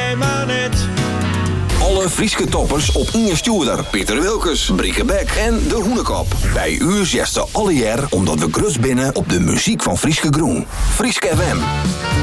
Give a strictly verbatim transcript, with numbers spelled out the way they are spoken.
mij maar net. Alle Frieske toppers op Inge Stuurder, Pieter Wilkes, Brieke Beck en De Hoenekop. Bij u zesde alle jaar omdat we grus binnen op de muziek van Frieske Groen. Frieske F M.